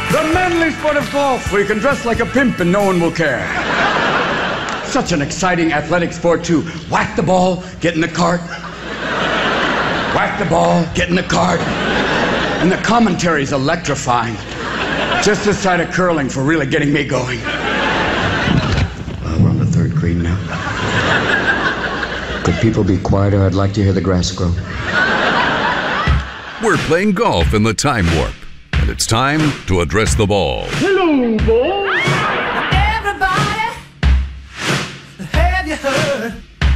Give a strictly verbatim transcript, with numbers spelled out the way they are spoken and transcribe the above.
The manly sport of golf, where you can dress like a pimp and no one will care. Such an exciting athletic sport, too. Whack the ball, get in the cart. Whack the ball, get in the cart. And the commentary's electrifying. Just this side of curling for really getting me going. Well, we're on the third green now. Could people be quieter? I'd like to hear the grass grow. We're playing golf in the time warp, and it's time to address the ball. Hello, ball. Everybody, have you heard?